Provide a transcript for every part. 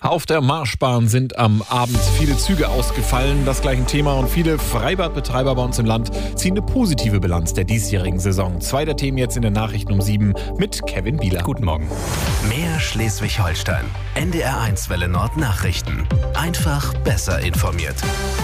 Auf der Marschbahn sind am Abend viele Züge ausgefallen. Das gleiche Thema und viele Freibadbetreiber bei uns im Land ziehen eine positive Bilanz der diesjährigen Saison. 2 der Themen jetzt in den Nachrichten um 7 mit Kevin Bieler. Guten Morgen. Mehr Schleswig-Holstein. NDR1 Welle Nord Nachrichten. Einfach besser informiert.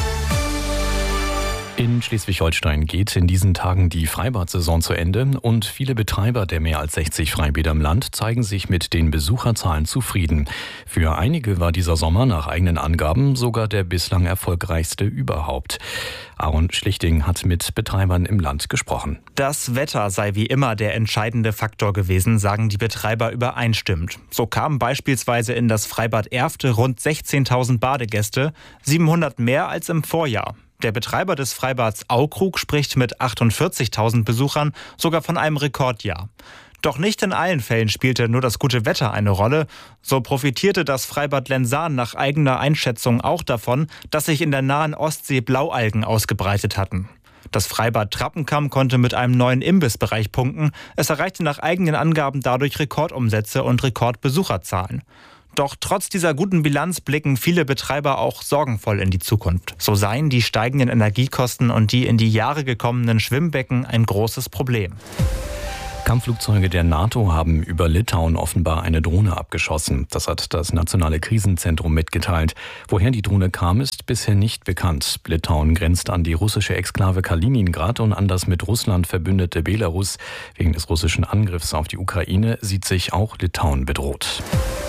In Schleswig-Holstein geht in diesen Tagen die Freibad-Saison zu Ende und viele Betreiber der mehr als 60 Freibäder im Land zeigen sich mit den Besucherzahlen zufrieden. Für einige war dieser Sommer nach eigenen Angaben sogar der bislang erfolgreichste überhaupt. Aaron Schlichting hat mit Betreibern im Land gesprochen. Das Wetter sei wie immer der entscheidende Faktor gewesen, sagen die Betreiber übereinstimmend. So kamen beispielsweise in das Freibad Erfte rund 16.000 Badegäste, 700 mehr als im Vorjahr. Der Betreiber des Freibads Aukrug spricht mit 48.000 Besuchern sogar von einem Rekordjahr. Doch nicht in allen Fällen spielte nur das gute Wetter eine Rolle. So profitierte das Freibad Lensahn nach eigener Einschätzung auch davon, dass sich in der nahen Ostsee Blaualgen ausgebreitet hatten. Das Freibad Trappenkamm konnte mit einem neuen Imbissbereich punkten. Es erreichte nach eigenen Angaben dadurch Rekordumsätze und Rekordbesucherzahlen. Doch trotz dieser guten Bilanz blicken viele Betreiber auch sorgenvoll in die Zukunft. So seien die steigenden Energiekosten und die in die Jahre gekommenen Schwimmbecken ein großes Problem. Kampfflugzeuge der NATO haben über Litauen offenbar eine Drohne abgeschossen. Das hat das Nationale Krisenzentrum mitgeteilt. Woher die Drohne kam, ist bisher nicht bekannt. Litauen grenzt an die russische Exklave Kaliningrad und an das mit Russland verbündete Belarus. Wegen des russischen Angriffs auf die Ukraine sieht sich auch Litauen bedroht.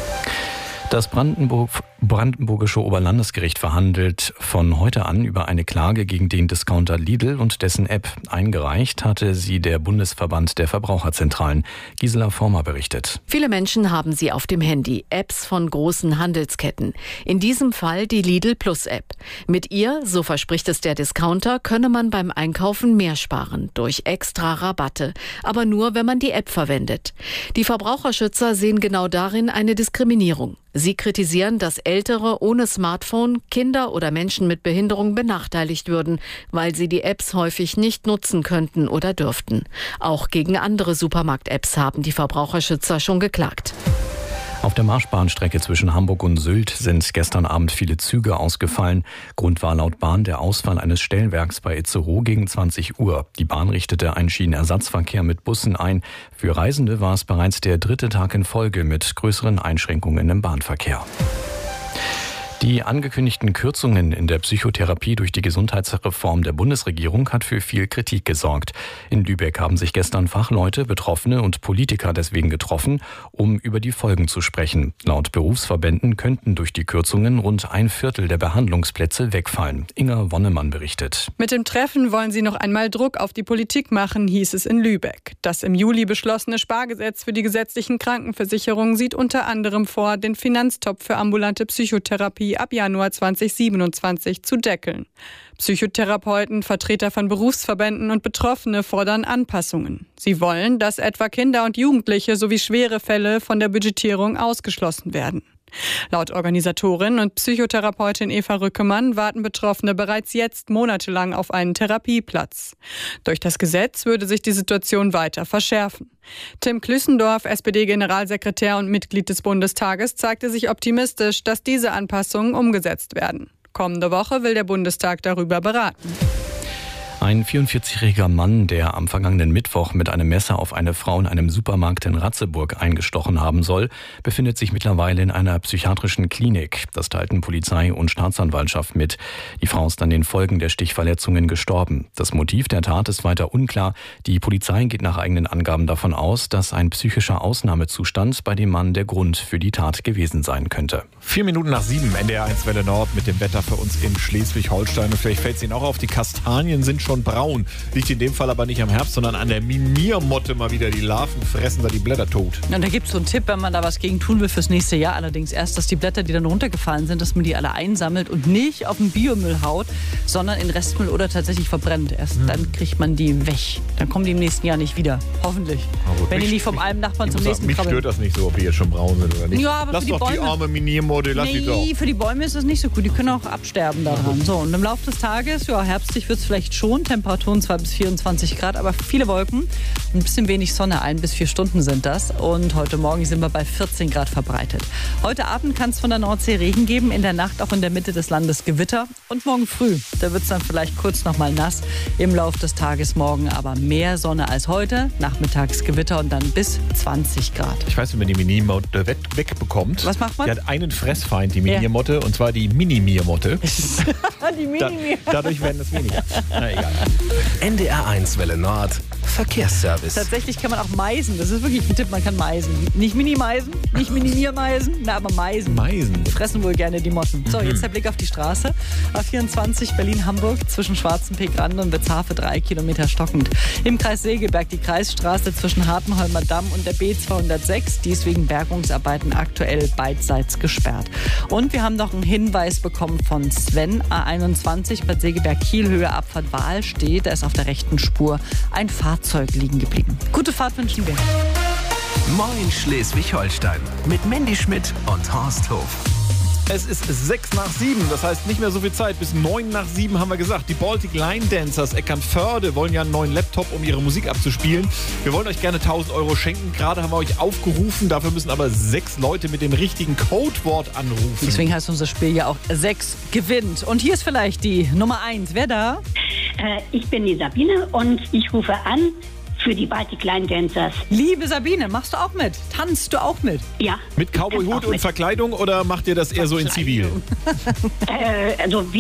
Das Brandenburgische Oberlandesgericht verhandelt von heute an über eine Klage gegen den Discounter Lidl und dessen App. Eingereicht hatte sie der Bundesverband der Verbraucherzentralen. Gisela Former berichtet. Viele Menschen haben sie auf dem Handy, Apps von großen Handelsketten. In diesem Fall die Lidl Plus App. Mit ihr, so verspricht es der Discounter, könne man beim Einkaufen mehr sparen, durch extra Rabatte. Aber nur, wenn man die App verwendet. Die Verbraucherschützer sehen genau darin eine Diskriminierung. Sie kritisieren, dass Ältere ohne Smartphone, Kinder oder Menschen mit Behinderung benachteiligt würden, weil sie die Apps häufig nicht nutzen könnten oder dürften. Auch gegen andere Supermarkt-Apps haben die Verbraucherschützer schon geklagt. Auf der Marschbahnstrecke zwischen Hamburg und Sylt sind gestern Abend viele Züge ausgefallen. Grund war laut Bahn der Ausfall eines Stellwerks bei Itzehoe gegen 20 Uhr. Die Bahn richtete einen Schienenersatzverkehr mit Bussen ein. Für Reisende war es bereits der 3. Tag in Folge mit größeren Einschränkungen im Bahnverkehr. Die angekündigten Kürzungen in der Psychotherapie durch die Gesundheitsreform der Bundesregierung hat für viel Kritik gesorgt. In Lübeck haben sich gestern Fachleute, Betroffene und Politiker deswegen getroffen, um über die Folgen zu sprechen. Laut Berufsverbänden könnten durch die Kürzungen rund 1/4 der Behandlungsplätze wegfallen. Inga Wonnemann berichtet. Mit dem Treffen wollen sie noch einmal Druck auf die Politik machen, hieß es in Lübeck. Das im Juli beschlossene Spargesetz für die gesetzlichen Krankenversicherungen sieht unter anderem vor, den Finanztopf für ambulante Psychotherapie ab Januar 2027 zu deckeln. Psychotherapeuten, Vertreter von Berufsverbänden und Betroffene fordern Anpassungen. Sie wollen, dass etwa Kinder und Jugendliche sowie schwere Fälle von der Budgetierung ausgeschlossen werden. Laut Organisatorin und Psychotherapeutin Eva Rückemann warten Betroffene bereits jetzt monatelang auf einen Therapieplatz. Durch das Gesetz würde sich die Situation weiter verschärfen. Tim Klüssendorf, SPD-Generalsekretär und Mitglied des Bundestages, zeigte sich optimistisch, dass diese Anpassungen umgesetzt werden. Kommende Woche will der Bundestag darüber beraten. Ein 44-jähriger Mann, der am vergangenen Mittwoch mit einem Messer auf eine Frau in einem Supermarkt in Ratzeburg eingestochen haben soll, befindet sich mittlerweile in einer psychiatrischen Klinik. Das teilten Polizei und Staatsanwaltschaft mit. Die Frau ist an den Folgen der Stichverletzungen gestorben. Das Motiv der Tat ist weiter unklar. Die Polizei geht nach eigenen Angaben davon aus, dass ein psychischer Ausnahmezustand bei dem Mann der Grund für die Tat gewesen sein könnte. 4 Minuten nach 7, NDR1 Welle Nord mit dem Wetter für uns in Schleswig-Holstein. Und vielleicht fällt es Ihnen auch auf, die Kastanien sind schon braun. Liegt in dem Fall aber nicht am Herbst, sondern an der Miniermotte mal wieder. Die Larven fressen da die Blätter tot. Und da gibt es so einen Tipp, wenn man da was gegen tun will fürs nächste Jahr. Allerdings erst, dass die Blätter, die dann runtergefallen sind, dass man die alle einsammelt und nicht auf den Biomüll haut, sondern in Restmüll oder tatsächlich verbrennt. Erst dann kriegt man die weg. Dann kommen die im nächsten Jahr nicht wieder. Hoffentlich. Gut, wenn die nicht vom einen Nachbarn zum nächsten Mich krabbeln. stört das nicht so, ob die jetzt schon braun sind oder nicht. Ja, aber lass für die doch Bäume, die arme Miniermotte, lass die doch. Für die Bäume ist das nicht so gut. Die können auch absterben daran. So, und im Laufe des Tages, ja, herbstlich wird es vielleicht schon. Temperaturen 2 bis 24 Grad, aber viele Wolken. Ein bisschen wenig Sonne, 1 bis 4 Stunden sind das. Und heute Morgen sind wir bei 14 Grad verbreitet. Heute Abend kann es von der Nordsee Regen geben, in der Nacht auch in der Mitte des Landes Gewitter. Und morgen früh, da wird es dann vielleicht kurz noch mal nass. Im Laufe des Tages morgen aber mehr Sonne als heute. Nachmittags Gewitter und dann bis 20 Grad. Ich weiß, wie man die Minimotte wegbekommt. Was macht man? Die hat einen Fressfeind, die Minimotte, und zwar die Mini-Mir-Motte. Die Mini-Mir. Dadurch werden es weniger. Na egal. NDR1 Welle Nord. Verkehrsservice. Tatsächlich kann man auch meisen. Das ist wirklich ein Tipp, man kann meisen. Nicht Mini-Meisen, nicht Minimier-Meisen, na, aber meisen. Meisen. Die fressen wohl gerne die Motten. So, jetzt der Blick auf die Straße. A24 Berlin-Hamburg zwischen Schwarzenpeek-Rande und Witzhafe 3 Kilometer stockend. Im Kreis Segeberg die Kreisstraße zwischen Hartenholmer Damm und der B206. Die ist wegen Bergungsarbeiten aktuell beidseits gesperrt. Und wir haben noch einen Hinweis bekommen von Sven. A21 Bad Segeberg-Kiel, Höhe Abfahrt Wahl steht. Da ist auf der rechten Spur ein Fahrzeug liegen geblieben. Gute Fahrt wünschen wir. Moin Schleswig-Holstein. Mit Mandy Schmidt und Horst Hof. Es ist 6 nach 7, das heißt nicht mehr so viel Zeit. Bis 9 nach 7 haben wir gesagt. Die Baltic Line Dancers Eckernförde wollen ja einen neuen Laptop, um ihre Musik abzuspielen. Wir wollen euch gerne 1.000 € schenken. Gerade haben wir euch aufgerufen. Dafür müssen aber 6 Leute mit dem richtigen Codewort anrufen. Deswegen heißt unser Spiel ja auch 6 gewinnt. Und hier ist vielleicht die Nummer 1. Wer da? Ich bin die Sabine und ich rufe an für die Baltic Line Dancers. Liebe Sabine, machst du auch mit? Tanzt du auch mit? Ja. Mit Cowboy-Hut und Verkleidung oder macht ihr das eher so in Zivil? Also